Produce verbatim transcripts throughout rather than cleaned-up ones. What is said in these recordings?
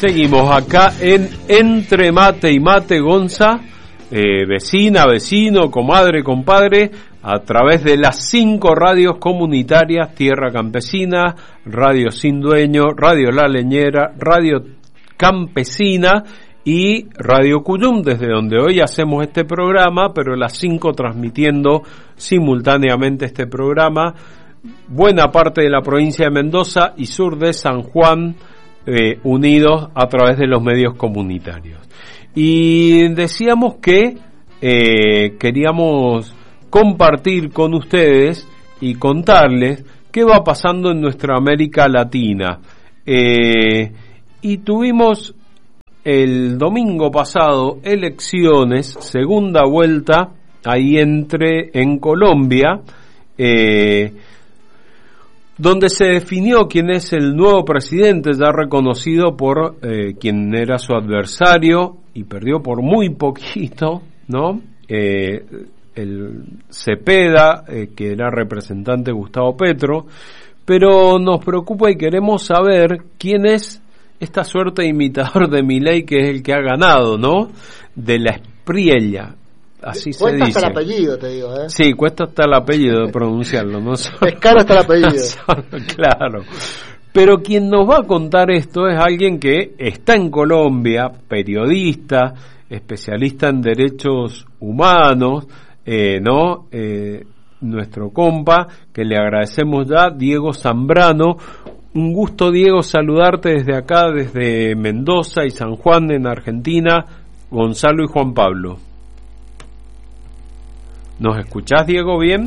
Seguimos acá en Entre Mate y Mate, Gonza, eh, vecina, vecino, comadre, compadre, a través de las cinco radios comunitarias: Tierra Campesina, Radio Sin Dueño, Radio La Leñera, Radio Campesina y Radio Cuyum, desde donde hoy hacemos este programa, pero las cinco transmitiendo simultáneamente este programa. Buena parte de la provincia de Mendoza y sur de San Juan, eh, unidos a través de los medios comunitarios. Y decíamos que eh, queríamos compartir con ustedes y contarles qué va pasando en nuestra América Latina. Eh, y tuvimos el domingo pasado elecciones, segunda vuelta, ahí entre en Colombia, eh, donde se definió quién es el nuevo presidente, ya reconocido por eh, quien era su adversario y perdió por muy poquito, ¿no? Eh, el Cepeda, eh, que era representante de Gustavo Petro, pero nos preocupa y queremos saber quién es esta suerte de imitador de Milei, que es el que ha ganado, ¿no? De la Espriella. Así se dice. Cuesta hasta el apellido, te digo, ¿eh? Sí, cuesta hasta el apellido de pronunciarlo, ¿no? Es caro hasta el apellido. Claro. Pero quien nos va a contar esto es alguien que está en Colombia, periodista, especialista en derechos humanos, eh, ¿no? Eh, nuestro compa, que le agradecemos ya, Diego Zambrano. Un gusto, Diego, saludarte desde acá, desde Mendoza y San Juan en Argentina, Gonzalo y Juan Pablo. ¿Nos escuchás, Diego, bien?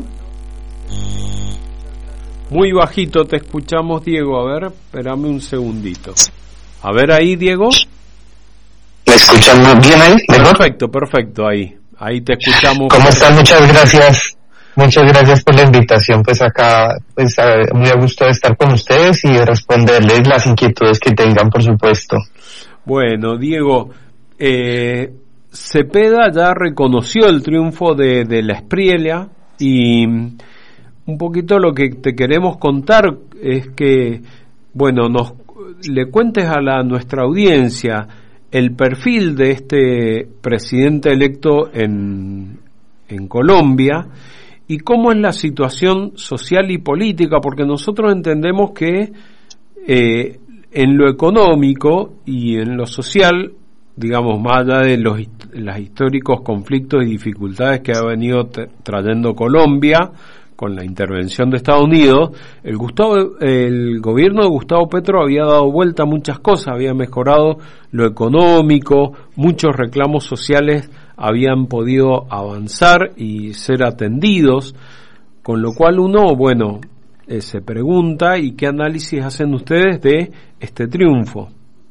Muy bajito te escuchamos, Diego. A ver, espérame un segundito. A ver ahí, Diego. ¿Me escuchan bien ahí? ¿Mejor? Perfecto, perfecto, ahí. Ahí te escuchamos. ¿Cómo están? Muchas gracias. Muchas gracias por la invitación. Pues acá, pues muy a gusto de estar con ustedes y de responderles las inquietudes que tengan, por supuesto. Bueno, Diego, eh... Cepeda ya reconoció el triunfo de, de la Espriella y un poquito lo que te queremos contar es que, bueno, nos le cuentes a la nuestra audiencia el perfil de este presidente electo en, en Colombia y cómo es la situación social y política, porque nosotros entendemos que eh, en lo económico y en lo social, digamos, más allá de los los históricos conflictos y dificultades que ha venido t- trayendo Colombia con la intervención de Estados Unidos, el Gustavo, el gobierno de Gustavo Petro había dado vuelta a muchas cosas, había mejorado lo económico, muchos reclamos sociales habían podido avanzar y ser atendidos, con lo cual uno, bueno, eh, se pregunta, ¿y qué análisis hacen ustedes de este triunfo?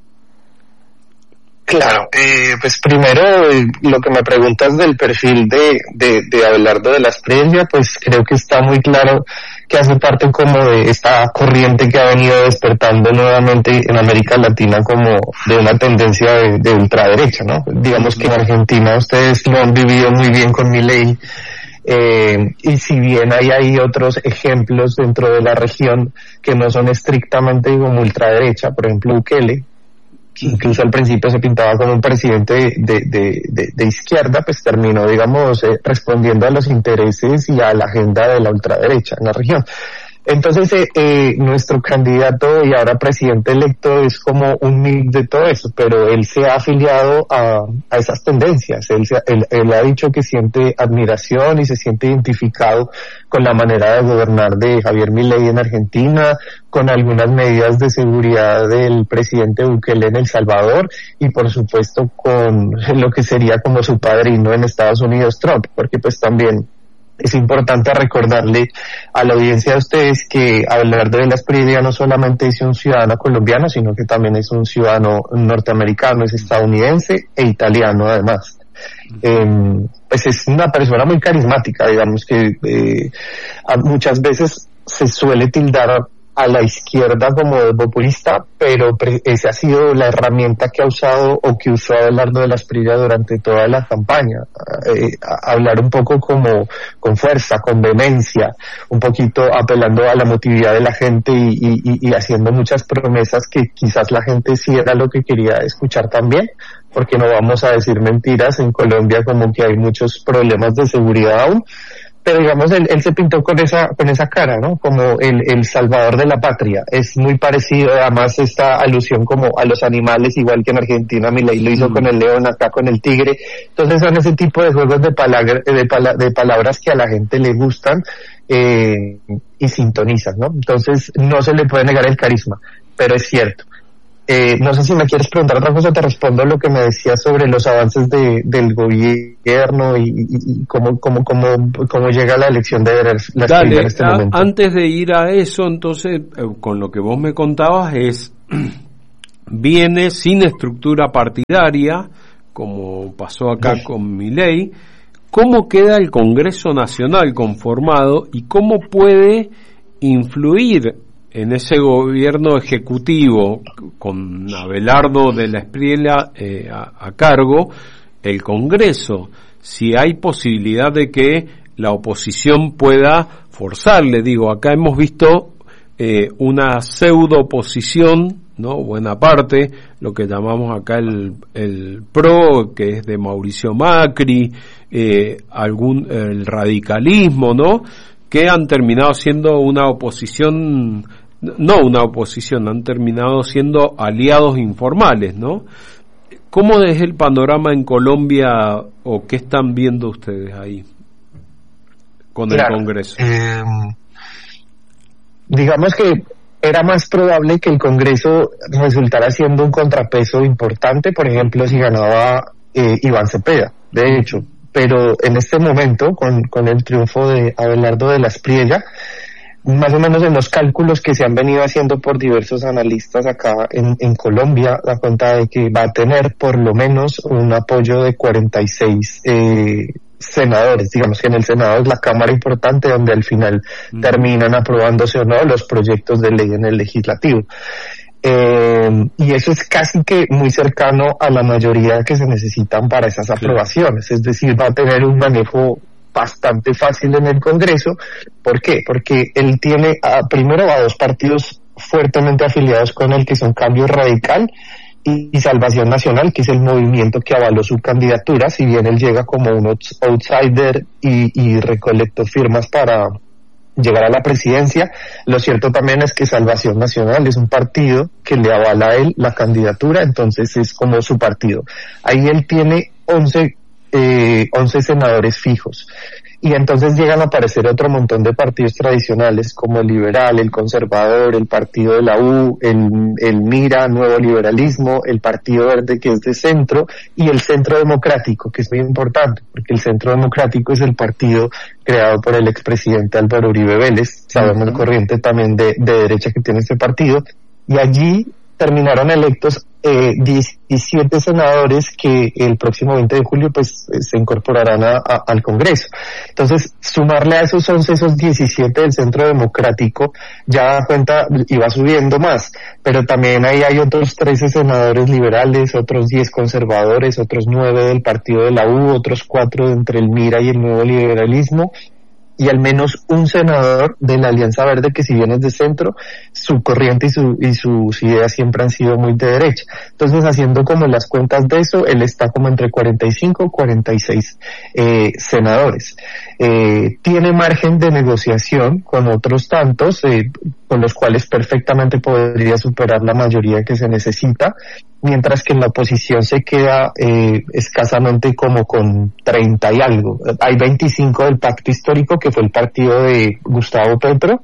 Claro, eh, pues primero eh, lo que me preguntas del perfil de, de, de Abelardo de la Espriella, pues creo que está muy claro que hace parte como de esta corriente que ha venido despertando nuevamente en América Latina como de una tendencia de, de ultraderecha, ¿no? Digamos que en Argentina ustedes lo han vivido muy bien con Milei, eh, y si bien hay, hay otros ejemplos dentro de la región que no son estrictamente como ultraderecha, por ejemplo Bukele, que incluso al principio se pintaba como un presidente de, de, de, de izquierda, pues terminó, digamos, eh, respondiendo a los intereses y a la agenda de la ultraderecha en la región. Entonces, eh, eh, nuestro candidato y ahora presidente electo es como un mix de todo eso, pero él se ha afiliado a, a esas tendencias. Él, se, él, él ha dicho que siente admiración y se siente identificado con la manera de gobernar de Javier Milei en Argentina, con algunas medidas de seguridad del presidente Bukele en El Salvador y por supuesto con lo que sería como su padrino en Estados Unidos, Trump, porque pues también es importante recordarle a la audiencia de ustedes que Abelardo de la Espriella no solamente es un ciudadano colombiano, sino que también es un ciudadano norteamericano, es estadounidense e italiano además. Eh, pues es una persona muy carismática, digamos que eh, muchas veces se suele tildar a la izquierda como de populista, pero pre- esa ha sido la herramienta que ha usado o que usó Abelardo de la Espriella durante toda la campaña. Eh, a- hablar un poco como con fuerza, con vehemencia, un poquito apelando a la emotividad de la gente y, y, y haciendo muchas promesas que quizás la gente sí era lo que quería escuchar también, porque no vamos a decir mentiras, en Colombia como que hay muchos problemas de seguridad aún, pero digamos él, él se pintó con esa con esa cara, ¿no? Como el, el salvador de la patria. Es muy parecido, además, esta alusión como a los animales, igual que en Argentina Milei lo hizo mm. con el león, acá con el tigre. Entonces son ese tipo de juegos de, palabra, de, pala, de palabras que a la gente le gustan eh, y sintonizan, ¿no? Entonces no se le puede negar el carisma, pero es cierto. Eh, no sé si me quieres preguntar otra cosa, te respondo lo que me decías sobre los avances de, del gobierno y, y, y cómo, cómo, cómo, cómo llega la elección de la Dale, en este a, momento. Antes de ir a eso, entonces, eh, con lo que vos me contabas es, viene sin estructura partidaria, como pasó acá sí. con Milei. ¿Cómo queda el Congreso Nacional conformado y cómo puede influir en ese gobierno ejecutivo con Abelardo de la Espriella eh, a, a cargo, el Congreso? Si hay posibilidad de que la oposición pueda forzarle, digo, acá hemos visto eh, una pseudo oposición, ¿no? Buena parte, lo que llamamos acá el, el PRO, que es de Mauricio Macri, eh, algún, el radicalismo, ¿no? Que han terminado siendo una oposición, no una oposición, han terminado siendo aliados informales, ¿no? ¿Cómo es el panorama en Colombia o qué están viendo ustedes ahí con claro, el Congreso? Eh, digamos que era más probable que el Congreso resultara siendo un contrapeso importante, por ejemplo, si ganaba eh, Iván Cepeda, de hecho. Pero en este momento, con, con el triunfo de Abelardo de la Espriella, más o menos en los cálculos que se han venido haciendo por diversos analistas acá en, en Colombia, da cuenta de que va a tener por lo menos un apoyo de cuarenta y seis eh, senadores. Digamos que en el Senado es la cámara importante donde al final mm. terminan aprobándose o no los proyectos de ley en el legislativo. Eh, y eso es casi que muy cercano a la mayoría que se necesitan para esas aprobaciones, es decir, va a tener un manejo bastante fácil en el Congreso. ¿Por qué? Porque él tiene a, primero a dos partidos fuertemente afiliados con él, que son Cambio Radical y, y Salvación Nacional, que es el movimiento que avaló su candidatura, si bien él llega como un outsider y, y recolectó firmas para llegar a la presidencia. Lo cierto también es que Salvación Nacional es un partido que le avala a él la candidatura, entonces es como su partido. Ahí él tiene once, eh, once senadores fijos. Y entonces llegan a aparecer otro montón de partidos tradicionales como el Liberal, el Conservador, el Partido de la U, el, el Mira, Nuevo Liberalismo, el Partido Verde, que es de centro, y el Centro Democrático, que es muy importante, porque el Centro Democrático es el partido creado por el expresidente Álvaro Uribe Vélez, sabemos el corriente también de, de derecha que tiene este partido, y allí terminaron electos eh, diecisiete senadores que el próximo veinte de julio pues se incorporarán a, a, al Congreso. Entonces, sumarle a esos once, esos diecisiete del Centro Democrático, ya da cuenta y va subiendo más, pero también ahí hay otros trece senadores liberales, otros diez conservadores, otros nueve del Partido de la U, otros cuatro entre el Mira y el Nuevo Liberalismo, y al menos un senador de la Alianza Verde que, si bien es de centro, su corriente y, su, y sus ideas siempre han sido muy de derecha. Entonces, haciendo como las cuentas de eso, él está como entre cuarenta y cinco y cuarenta y seis eh, senadores. Eh, tiene margen de negociación con otros tantos, eh, con los cuales perfectamente podría superar la mayoría que se necesita, mientras que en la oposición se queda eh, escasamente como con treinta y algo. Hay veinticinco del Pacto Histórico, que fue el partido de Gustavo Petro,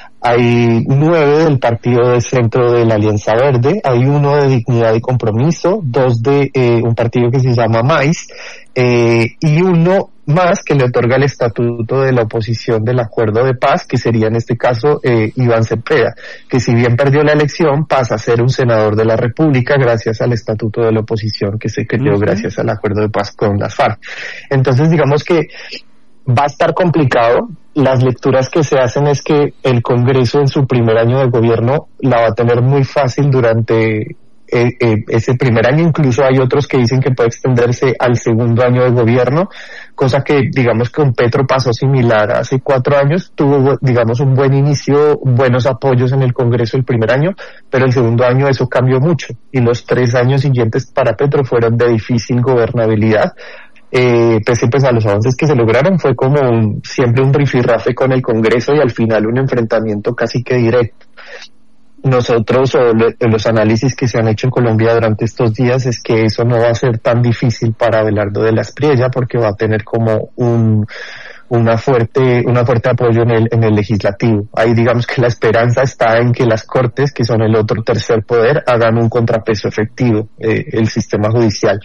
hay nueve del partido de centro de la Alianza Verde, hay uno de Dignidad y Compromiso, dos de eh, un partido que se llama MAIS, eh, y uno más que le otorga el estatuto de la oposición del acuerdo de paz, que sería en este caso eh, Iván Cepeda, que si bien perdió la elección pasa a ser un senador de la República gracias al estatuto de la oposición que se creó uh-huh. gracias al acuerdo de paz con las FARC. Entonces, digamos que va a estar complicado, las lecturas que se hacen es que el Congreso en su primer año de gobierno la va a tener muy fácil durante eh, eh, ese primer año. Incluso hay otros que dicen que puede extenderse al segundo año de gobierno, cosa que digamos que con Petro pasó similar hace cuatro años. Tuvo digamos un buen inicio, buenos apoyos en el Congreso el primer año, pero el segundo año eso cambió mucho y los tres años siguientes para Petro fueron de difícil gobernabilidad. Eh, pese pues a los avances que se lograron, fue como un, siempre un rifirrafe con el Congreso y al final un enfrentamiento casi que directo. Nosotros, o lo, los análisis que se han hecho en Colombia durante estos días, es que eso no va a ser tan difícil para Abelardo de la Espriella, porque va a tener como un una fuerte una fuerte apoyo en el en el legislativo. Ahí digamos que la esperanza está en que las Cortes, que son el otro tercer poder, hagan un contrapeso efectivo, eh, el sistema judicial.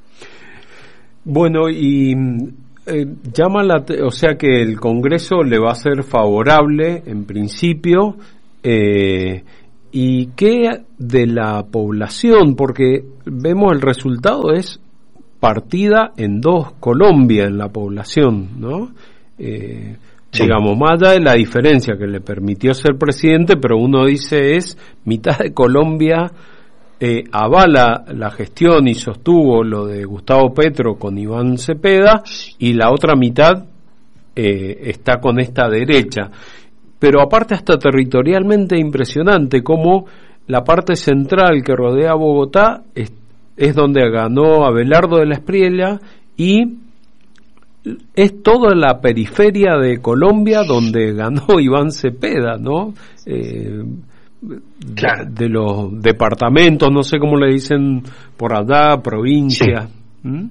Bueno, y eh, llama la, o sea que el Congreso le va a ser favorable en principio. eh, ¿Y qué de la población? Porque vemos el resultado es partida en dos Colombia en la población, ¿no? Eh, sí. Digamos, más allá de la diferencia que le permitió ser presidente, pero uno dice es mitad de Colombia eh, avala la gestión y sostuvo lo de Gustavo Petro con Iván Cepeda, y la otra mitad eh, está con esta derecha. Pero aparte hasta territorialmente impresionante, como la parte central que rodea Bogotá es, es donde ganó Abelardo de la Espriella, y es toda la periferia de Colombia donde ganó Iván Cepeda, ¿no? Eh, claro. de, de los departamentos, no sé cómo le dicen por allá, provincia. Sí. ¿Mm?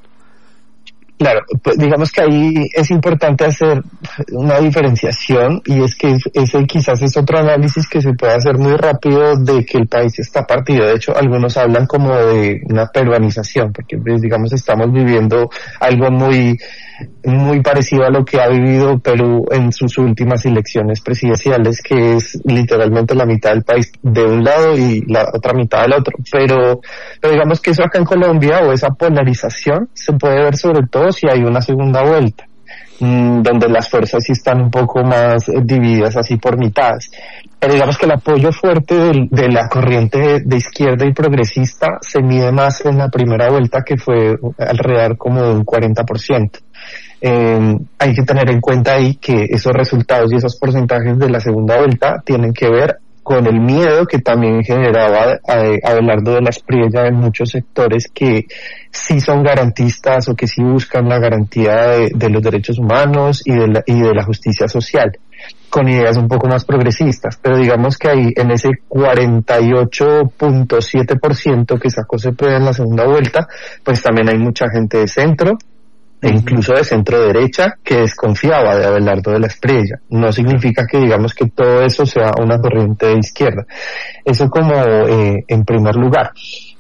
Claro, pues digamos que ahí es importante hacer una diferenciación, y es que ese quizás es otro análisis que se puede hacer muy rápido de que el país está partido. De hecho, algunos hablan como de una peruanización, porque pues, digamos estamos viviendo algo muy muy parecido a lo que ha vivido Perú en sus últimas elecciones presidenciales, que es literalmente la mitad del país de un lado y la otra mitad del otro. Pero, pero digamos que eso acá en Colombia, o esa polarización, se puede ver sobre todo si hay una segunda vuelta, mmm, donde las fuerzas sí están un poco más eh, divididas así por mitades. Pero digamos que el apoyo fuerte de, de la corriente de, de izquierda y progresista se mide más en la primera vuelta, que fue alrededor como de un cuarenta por ciento. Eh, hay que tener en cuenta ahí que esos resultados y esos porcentajes de la segunda vuelta tienen que ver con el miedo que también generaba Abelardo de la Espriella en muchos sectores que sí son garantistas o que sí buscan la garantía de, de los derechos humanos y de, la, y de la justicia social, con ideas un poco más progresistas. Pero digamos que ahí en ese cuarenta y ocho punto siete por ciento que sacó Cepeda en la segunda vuelta, pues también hay mucha gente de centro, e incluso de centro derecha, que desconfiaba de Abelardo de la Espriella. No significa que digamos que todo eso sea una corriente de izquierda. Eso como eh, en primer lugar.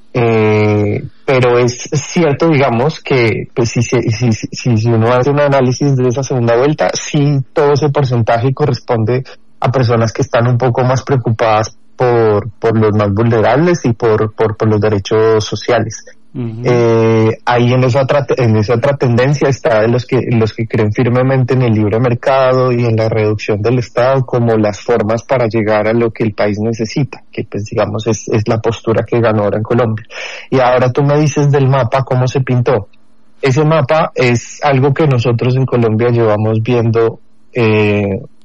Eh, pero es cierto, digamos, que pues si, si, si, si, si uno hace un análisis de esa segunda vuelta, sí todo ese porcentaje corresponde a personas que están un poco más preocupadas por, por los más vulnerables y por, por, por los derechos sociales. Uh-huh. Eh, ahí en esa otra en esa otra tendencia está de los que los que creen firmemente en el libre mercado y en la reducción del Estado como las formas para llegar a lo que el país necesita, que pues digamos es, es la postura que ganó ahora en Colombia. Y ahora tú me dices del mapa, ¿cómo se pintó? Ese mapa es algo que nosotros en Colombia llevamos viendo eh,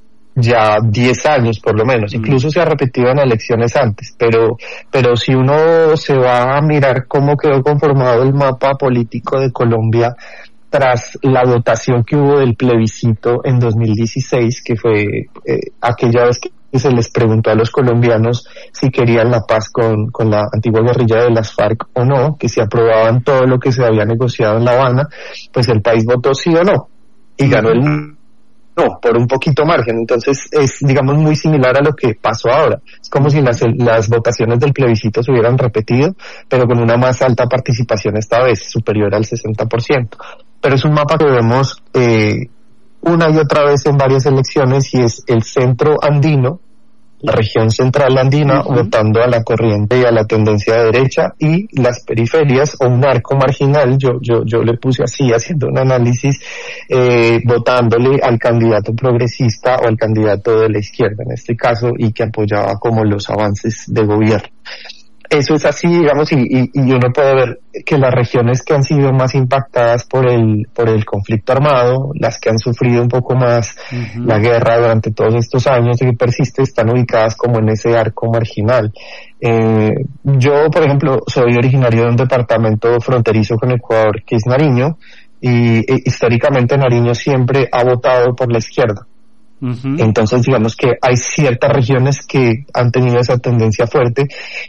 ya diez años por lo menos, incluso se ha repetido en elecciones antes, pero pero si uno se va a mirar cómo quedó conformado el mapa político de Colombia tras la votación que hubo del plebiscito en dos mil dieciséis, que fue eh, aquella vez que se les preguntó a los colombianos si querían la paz con, con la antigua guerrilla de las FARC o no, que si aprobaban todo lo que se había negociado en La Habana, pues el país votó sí o no, y ganó el no, por un poquito margen. Entonces es, digamos, muy similar a lo que pasó ahora. Es como si las, las votaciones del plebiscito se hubieran repetido, pero con una más alta participación esta vez, superior al sesenta por ciento. Pero es un mapa que vemos eh, una y otra vez en varias elecciones, y es el centro andino, la región central andina uh-huh. votando a la corriente y a la tendencia de derecha, y las periferias o un arco marginal, yo yo yo le puse así haciendo un análisis, eh, votándole al candidato progresista o al candidato de la izquierda en este caso, y que apoyaba como los avances de gobierno. Eso es así, digamos, y, y, y uno puede ver que las regiones que han sido más impactadas por el por el conflicto armado, las que han sufrido un poco más uh-huh. la guerra durante todos estos años y que persiste, están ubicadas como en ese arco marginal. Eh, yo, por ejemplo, soy originario de un departamento fronterizo con Ecuador, que es Nariño, y e, históricamente Nariño siempre ha votado por la izquierda. Uh-huh. Entonces digamos que hay ciertas regiones que han tenido esa tendencia fuerte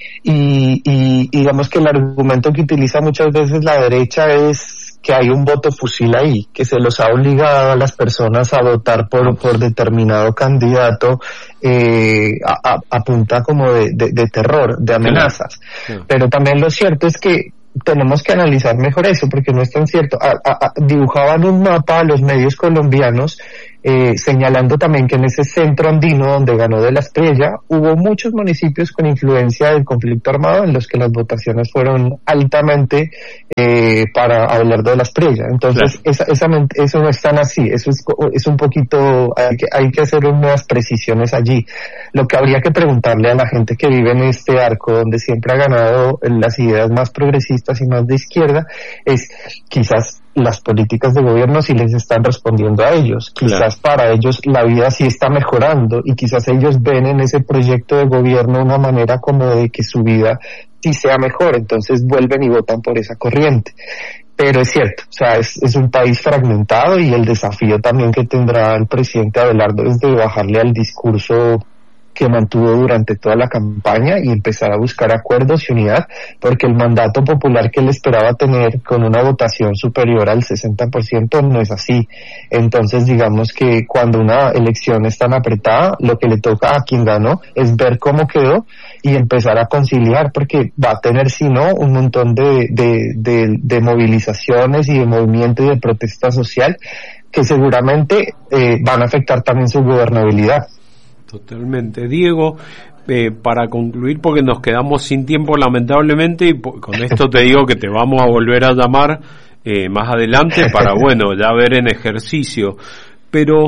y, y, y digamos que el argumento que utiliza muchas veces la derecha es que hay un voto fusil ahí, que se los ha obligado a las personas a votar por, por determinado candidato eh, a, a, a punta como de, de, de terror, de amenazas. Sí. Sí. Pero también lo cierto es que tenemos que analizar mejor eso, porque no es tan cierto. A, a, a, dibujaban un mapa a los medios colombianos eh, señalando también que en ese centro andino donde ganó De la Espriella hubo muchos municipios con influencia del conflicto armado en los que las votaciones fueron altamente eh, para Abelardo De la Espriella. Entonces, claro. esa, esa, eso no es tan así, eso es, es un poquito, hay que, hay que hacer unas precisiones allí. Lo que habría que preguntarle a la gente que vive en este arco donde siempre ha ganado las ideas más progresistas y más de izquierda es quizás las políticas de gobierno si les están respondiendo a ellos, quizás claro. para ellos la vida sí está mejorando y quizás ellos ven en ese proyecto de gobierno una manera como de que su vida sí sea mejor, entonces vuelven y votan por esa corriente. Pero es cierto, o sea, es, es un país fragmentado y el desafío también que tendrá el presidente Abelardo es de bajarle al discurso que mantuvo durante toda la campaña y empezar a buscar acuerdos y unidad, porque el mandato popular que él esperaba tener con una votación superior al sesenta por ciento no es así. Entonces digamos que cuando una elección es tan apretada, lo que le toca a quien ganó es ver cómo quedó y empezar a conciliar, porque va a tener si no un montón de, de, de, de movilizaciones y de movimiento y de protesta social que seguramente eh, van a afectar también su gobernabilidad. Totalmente. Diego, eh, para concluir, porque nos quedamos sin tiempo lamentablemente, y po- con esto te digo que te vamos a volver a llamar eh, más adelante para, bueno, ya ver en ejercicio. Pero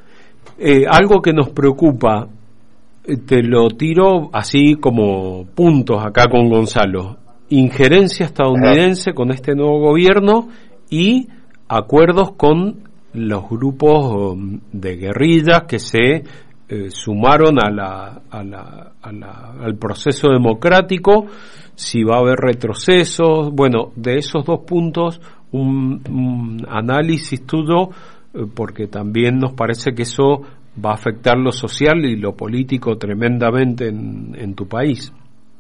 eh, algo que nos preocupa, eh, te lo tiro así como puntos acá con Gonzalo. Injerencia estadounidense con este nuevo gobierno y acuerdos con los grupos um, de guerrillas que se Eh, sumaron a la, a la, a la, al proceso democrático, si va a haber retrocesos. Bueno, de esos dos puntos, un, un análisis tuyo, eh, porque también nos parece que eso va a afectar lo social y lo político tremendamente en, en tu país.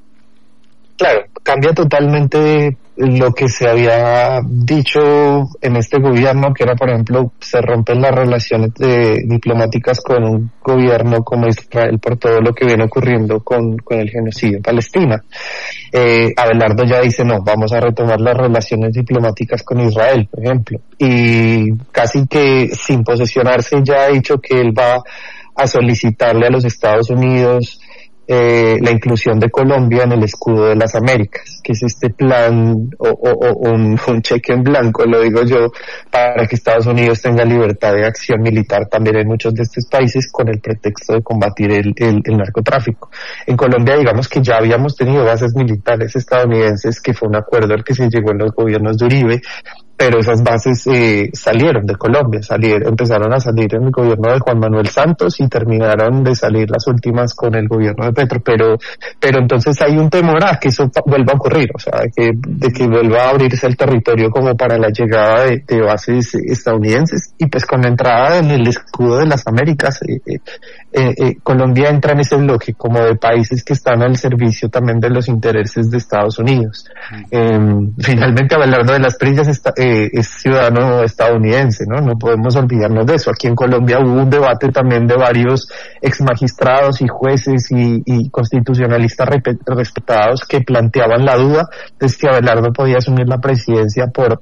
Claro, cambia totalmente lo que se había dicho en este gobierno, que era, por ejemplo, se rompen las relaciones de, diplomáticas con un gobierno como Israel por todo lo que viene ocurriendo con, con el genocidio en Palestina. Eh, Abelardo ya dice, no, vamos a retomar las relaciones diplomáticas con Israel, por ejemplo. Y casi que sin posesionarse ya ha dicho que él va a solicitarle a los Estados Unidos Eh, la inclusión de Colombia en el escudo de las Américas, que es este plan o, o, o un, un cheque en blanco, lo digo yo, para que Estados Unidos tenga libertad de acción militar también en muchos de estos países con el pretexto de combatir el, el, el narcotráfico. En Colombia digamos que ya habíamos tenido bases militares estadounidenses, que fue un acuerdo al que se llegó en los gobiernos de Uribe, pero esas bases eh, salieron de Colombia, salieron, empezaron a salir en el gobierno de Juan Manuel Santos y terminaron de salir las últimas con el gobierno de Petro, pero pero entonces hay un temor a que eso vuelva a ocurrir, o sea, de que, de que vuelva a abrirse el territorio como para la llegada de, de bases estadounidenses, y pues con la entrada en el escudo de las Américas, eh, eh, eh, Colombia entra en ese bloque como de países que están al servicio también de los intereses de Estados Unidos. Eh, finalmente Abelardo de la Espriella está eh, es ciudadano estadounidense, ¿no? No podemos olvidarnos de eso. Aquí en Colombia hubo un debate también de varios ex magistrados y jueces y, y constitucionalistas rep- respetados que planteaban la duda de si Abelardo podía asumir la presidencia por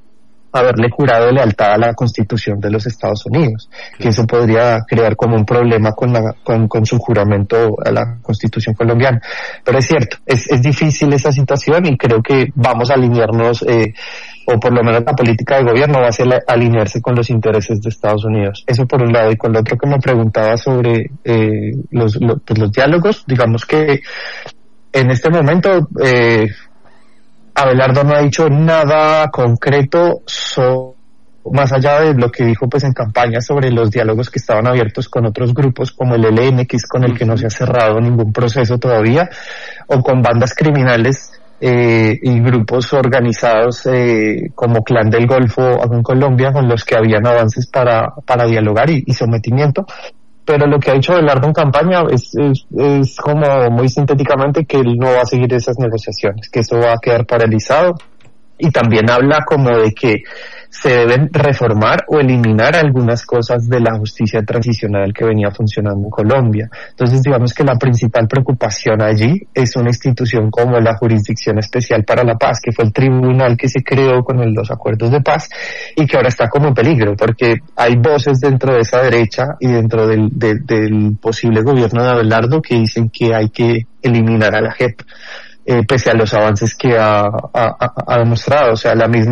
haberle jurado lealtad a la Constitución de los Estados Unidos, que eso podría crear como un problema con la con, con su juramento a la Constitución colombiana. Pero es cierto, es, es difícil esa situación y creo que vamos a alinearnos, eh, o por lo menos la política del gobierno va a ser la, alinearse con los intereses de Estados Unidos. Eso por un lado. Y con lo otro que me preguntaba sobre eh, los, los, pues los diálogos, digamos que en este momento eh, Abelardo no ha dicho nada concreto so, más allá de lo que dijo pues en campaña sobre los diálogos que estaban abiertos con otros grupos como el E L N, que es con el que no se ha cerrado ningún proceso todavía, o con bandas criminales eh, y grupos organizados eh, como Clan del Golfo en Colombia, con los que habían avances para, para dialogar y, y sometimiento. Pero lo que ha dicho Abelardo en campaña es, es, es como muy sintéticamente que él no va a seguir esas negociaciones, que eso va a quedar paralizado, y también habla como de que se deben reformar o eliminar algunas cosas de la justicia transicional que venía funcionando en Colombia. Entonces digamos que la principal preocupación allí es una institución como la Jurisdicción Especial para la Paz, que fue el tribunal que se creó con el, los acuerdos de paz y que ahora está como en peligro porque hay voces dentro de esa derecha y dentro del, de, del posible gobierno de Abelardo que dicen que hay que eliminar a la J E P. Eh, pese a los avances que ha, ha, ha demostrado, o sea, la misma